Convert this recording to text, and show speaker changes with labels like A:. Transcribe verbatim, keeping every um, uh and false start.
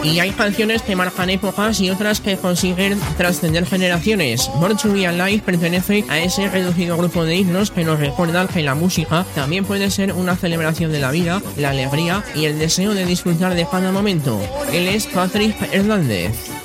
A: Y hay canciones que marcan épocas y otras que consiguen trascender generaciones. Born to Be Alive pertenece a ese reducido grupo de himnos que nos recuerdan que la música también puede ser una celebración de la vida, la alegría y el deseo de disfrutar de cada momento. Él es Patrick Hernández.